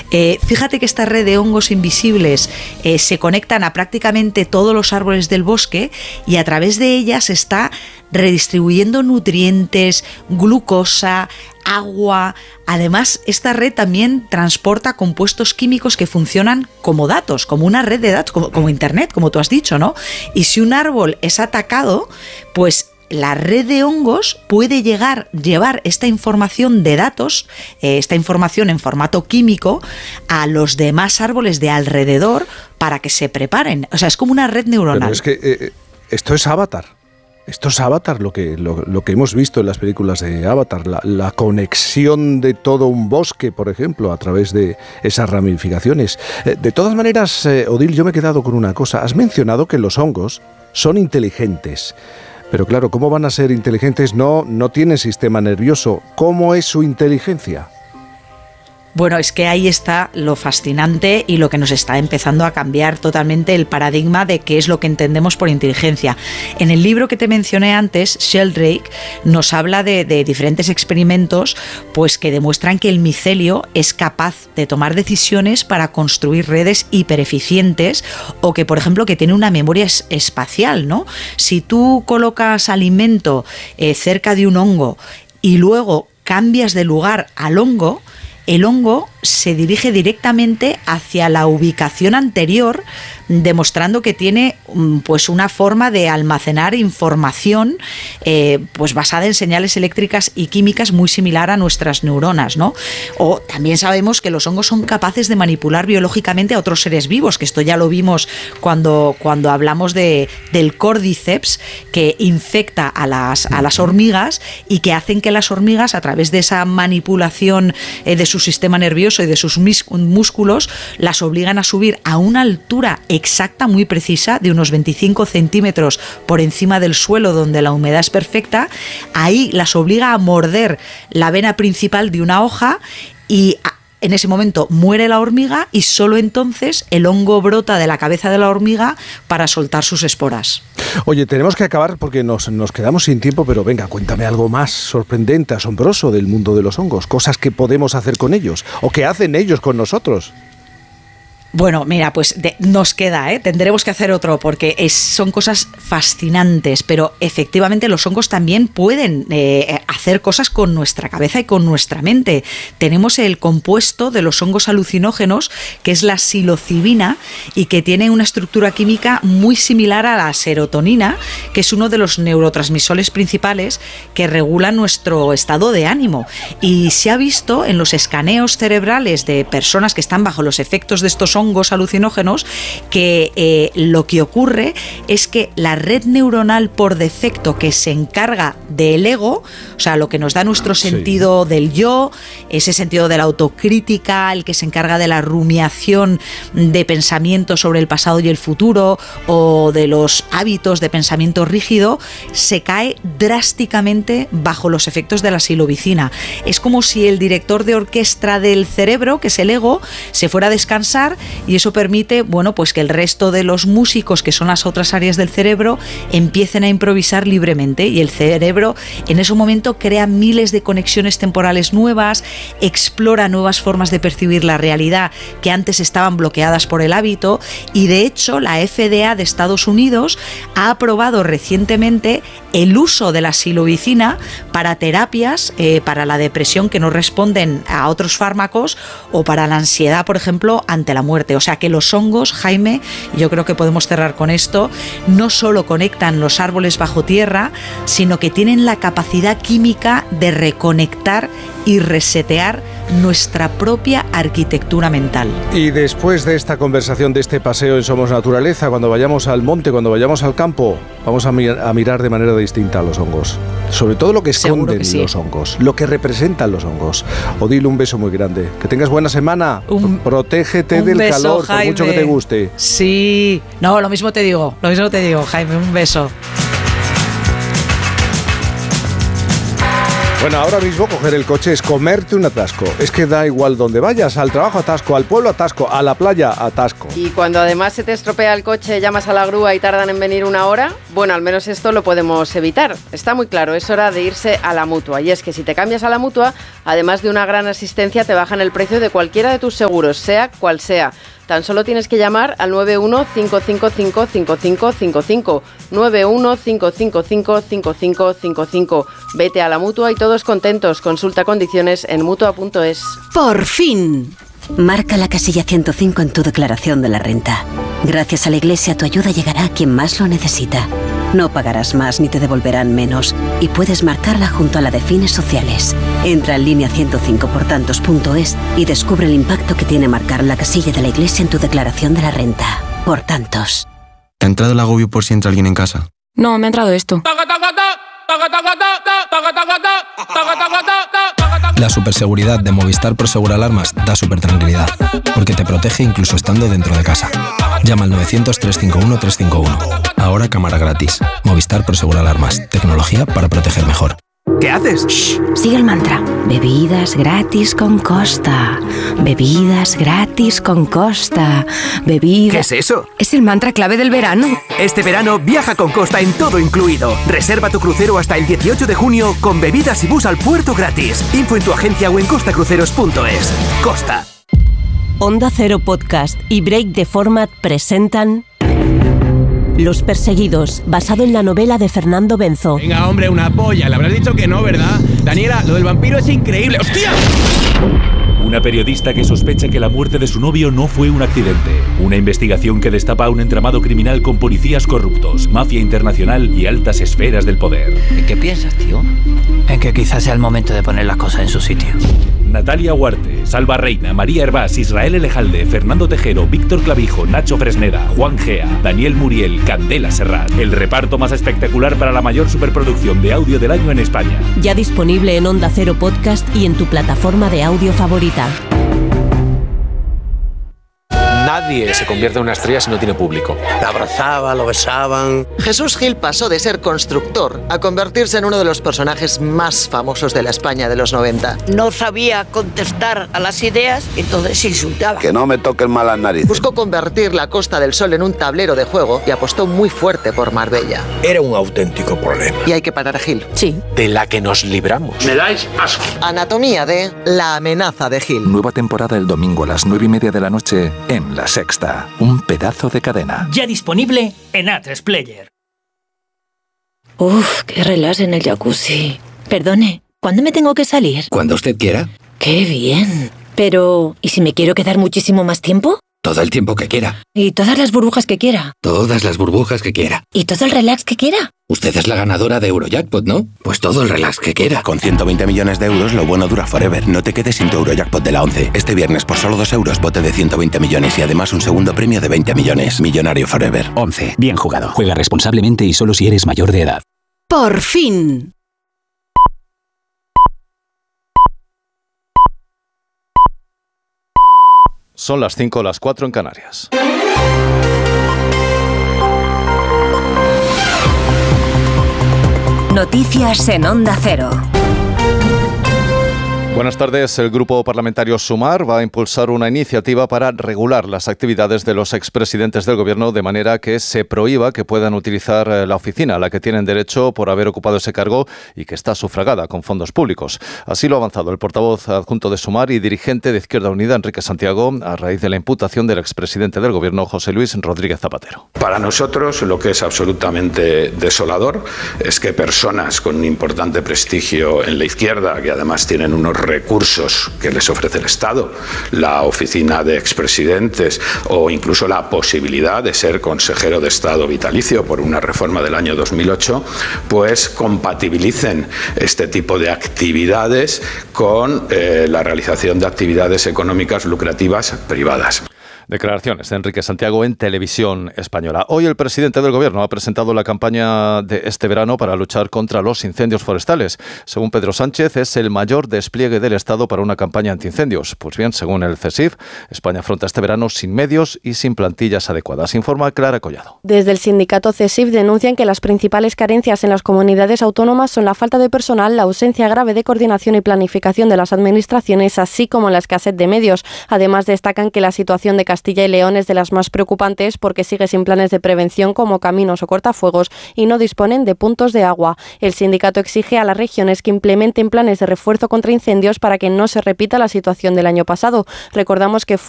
Fíjate que esta red de hongos invisibles se conectan a prácticamente todos los árboles del bosque y a través de ellas se está redistribuyendo nutrientes, glucosa, agua. Además, esta red también transporta compuestos químicos que funcionan como datos, como una red de datos, como Internet, como tú has dicho, ¿no? Y si un árbol es atacado, pues la red de hongos puede llevar esta información de datos, esta información en formato químico, a los demás árboles de alrededor para que se preparen. O sea, es como una red neuronal. Pero es que esto es Avatar. Esto es Avatar, lo que hemos visto en las películas de Avatar, la conexión de todo un bosque, por ejemplo, a través de esas ramificaciones. De todas maneras, Odile, yo me he quedado con una cosa. Has mencionado que los hongos son inteligentes. Pero claro, ¿cómo van a ser inteligentes? No tienen sistema nervioso. ¿Cómo es su inteligencia? Bueno, es que ahí está lo fascinante y lo que nos está empezando a cambiar totalmente el paradigma de qué es lo que entendemos por inteligencia. En el libro que te mencioné antes, Sheldrake nos habla de diferentes experimentos pues que demuestran que el micelio es capaz de tomar decisiones para construir redes hipereficientes o que, por ejemplo, que tiene una memoria espacial, ¿no? Si tú colocas alimento cerca de un hongo y luego cambias de lugar al hongo, el hongo se dirige directamente hacia la ubicación anterior, demostrando que tiene pues una forma de almacenar información pues basada en señales eléctricas y químicas muy similar a nuestras neuronas, ¿no? O también sabemos que los hongos son capaces de manipular biológicamente a otros seres vivos, que esto ya lo vimos cuando hablamos del Cordyceps, que infecta a las hormigas y que hacen que las hormigas, a través de esa manipulación de su sistema nervioso y de sus músculos, las obligan a subir a una altura exacta, muy precisa, de unos 25 centímetros por encima del suelo, donde la humedad es perfecta. Ahí las obliga a morder la vena principal de una hoja y en ese momento muere la hormiga y solo entonces el hongo brota de la cabeza de la hormiga para soltar sus esporas. Oye, tenemos que acabar porque nos quedamos sin tiempo, pero venga, cuéntame algo más sorprendente, asombroso del mundo de los hongos, cosas que podemos hacer con ellos o que hacen ellos con nosotros. Bueno, mira, pues nos queda, tendremos que hacer otro porque son cosas fascinantes, pero efectivamente los hongos también pueden hacer cosas con nuestra cabeza y con nuestra mente. Tenemos el compuesto de los hongos alucinógenos, que es la psilocibina, y que tiene una estructura química muy similar a la serotonina, que es uno de los neurotransmisores principales que regulan nuestro estado de ánimo. Y se ha visto en los escaneos cerebrales de personas que están bajo los efectos de estos hongos alucinógenos que lo que ocurre es que la red neuronal por defecto que se encarga del ego, o sea, lo que nos da nuestro sentido del yo, ese sentido de la autocrítica, el que se encarga de la rumiación de pensamientos sobre el pasado y el futuro o de los hábitos de pensamiento rígido, se cae drásticamente bajo los efectos de la psilocibina. Es como si el director de orquesta del cerebro, que es el ego, se fuera a descansar, y eso permite, bueno, pues que el resto de los músicos, que son las otras áreas del cerebro, empiecen a improvisar libremente, y el cerebro en ese momento crea miles de conexiones temporales nuevas, explora nuevas formas de percibir la realidad que antes estaban bloqueadas por el hábito, y de hecho la FDA de Estados Unidos ha aprobado recientemente el uso de la psilocibina para terapias para la depresión que no responden a otros fármacos o para la ansiedad, por ejemplo, ante la muerte. O sea que los hongos, Jaime, yo creo que podemos cerrar con esto, no solo conectan los árboles bajo tierra, sino que tienen la capacidad química de reconectar y resetear nuestra propia arquitectura mental. Y después de esta conversación, de este paseo en Somos Naturaleza, cuando vayamos al monte, cuando vayamos al campo, vamos a mirar de manera distinta a los hongos. Sobre todo lo que esconden los hongos, lo que representan los hongos. Odile, un beso muy grande. Que tengas buena semana. Protégete del calor, Jaime, por mucho que te guste. Sí. No, lo mismo te digo, Jaime, un beso. Bueno, ahora mismo coger el coche es comerte un atasco. Es que da igual donde vayas, al trabajo atasco, al pueblo atasco, a la playa atasco. Y cuando además se te estropea el coche, llamas a la grúa y tardan en venir una hora, bueno, al menos esto lo podemos evitar. Está muy claro, es hora de irse a la Mutua. Y es que si te cambias a la Mutua, además de una gran asistencia, te bajan el precio de cualquiera de tus seguros, sea cual sea. Tan solo tienes que llamar al 915555555, 915555555. Vete a la Mutua y todos contentos. Consulta condiciones en Mutua.es. ¡Por fin! Marca la casilla 105 en tu declaración de la renta. Gracias a la Iglesia, tu ayuda llegará a quien más lo necesita. No pagarás más ni te devolverán menos. Y puedes marcarla junto a la de fines sociales. Entra en línea 105portantos.es y descubre el impacto que tiene marcar la casilla de la Iglesia en tu declaración de la renta. Por tantos. ¿Te ha entrado el agobio por si entra alguien en casa? No, me ha entrado esto. La superseguridad de Movistar Prosegur Alarmas da supertranquilidad, porque te protege incluso estando dentro de casa. Llama al 900-351-351. Ahora cámara gratis. Movistar Prosegur Alarmas. Tecnología para proteger mejor. ¿Qué haces? Shh, sigue el mantra. Bebidas gratis con Costa. Bebidas gratis con Costa. Bebidas... ¿Qué es eso? Es el mantra clave del verano. Este verano viaja con Costa en todo incluido. Reserva tu crucero hasta el 18 de junio con bebidas y bus al puerto gratis. Info en tu agencia o en costacruceros.es. Costa. Onda Cero Podcast y Break the Format presentan Los Perseguidos, basado en la novela de Fernando Benzo. Venga, hombre, una polla. Le habrás dicho que no, ¿verdad? Daniela, lo del vampiro es increíble. ¡Hostia! Una periodista que sospecha que la muerte de su novio no fue un accidente. Una investigación que destapa un entramado criminal con policías corruptos, mafia internacional y altas esferas del poder. ¿En qué piensas, tío? En que quizás sea el momento de poner las cosas en su sitio. Natalia Huarte, Salva Reina, María Hervás, Israel Elejalde, Fernando Tejero, Víctor Clavijo, Nacho Fresneda, Juan Gea, Daniel Muriel, Candela Serrat. El reparto más espectacular para la mayor superproducción de audio del año en España. Ya disponible en Onda Cero Podcast y en tu plataforma de audio favorita. Nadie se convierte en una estrella si no tiene público. La abrazaban, lo besaban. Jesús Gil pasó de ser constructor a convertirse en uno de los personajes más famosos de la España de los 90. No sabía contestar a las ideas, entonces se insultaba. Que no me toquen mal las narices. Buscó convertir la Costa del Sol en un tablero de juego y apostó muy fuerte por Marbella. Era un auténtico problema. Y hay que parar a Gil. Sí. De la que nos libramos. Me dais asco. Anatomía de La amenaza de Gil. Nueva temporada el domingo a las 9:30 de la noche en La Sexta. Un pedazo de cadena. Ya disponible en A3 Player. Uf, qué relax en el jacuzzi. Perdone, ¿cuándo me tengo que salir? Cuando usted quiera. ¡Qué bien! Pero, ¿y si me quiero quedar muchísimo más tiempo? Todo el tiempo que quiera. ¿Y todas las burbujas que quiera? Todas las burbujas que quiera. ¿Y todo el relax que quiera? Usted es la ganadora de Eurojackpot, ¿no? Pues todo el relax que quiera. Con 120 millones de euros, lo bueno dura forever. No te quedes sin tu Eurojackpot de la 11. Este viernes, por solo 2 euros, bote de 120 millones y además un segundo premio de 20 millones. Millonario forever. 11. Bien jugado. Juega responsablemente y solo si eres mayor de edad. ¡Por fin! Son las 5, las 4 en Canarias. Noticias en Onda Cero. Buenas tardes. El Grupo Parlamentario Sumar va a impulsar una iniciativa para regular las actividades de los expresidentes del Gobierno de manera que se prohíba que puedan utilizar la oficina a la que tienen derecho por haber ocupado ese cargo y que está sufragada con fondos públicos. Así lo ha avanzado el portavoz adjunto de Sumar y dirigente de Izquierda Unida, Enrique Santiago, a raíz de la imputación del expresidente del Gobierno, José Luis Rodríguez Zapatero. Para nosotros, lo que es absolutamente desolador es que personas con un importante prestigio en la izquierda, que además tienen unos recursos que les ofrece el Estado, la oficina de expresidentes o incluso la posibilidad de ser consejero de Estado vitalicio por una reforma del año 2008, pues compatibilicen este tipo de actividades con la realización de actividades económicas lucrativas privadas. Declaraciones de Enrique Santiago en Televisión Española. Hoy el presidente del Gobierno ha presentado la campaña de este verano para luchar contra los incendios forestales. Según Pedro Sánchez, es el mayor despliegue del Estado para una campaña antiincendios. Pues bien, según el CSIC, España afronta este verano sin medios y sin plantillas adecuadas. Informa Clara Collado. Desde el sindicato CSIC denuncian que las principales carencias en las comunidades autónomas son la falta de personal, la ausencia grave de coordinación y planificación de las administraciones, así como la escasez de medios. Además, destacan que la situación de Castilla y León es de las más preocupantes porque sigue sin planes de prevención como caminos o cortafuegos y no disponen de puntos de agua. El sindicato exige a las regiones que implementen planes de refuerzo contra incendios para que no se repita la situación del año pasado. Recordamos que fue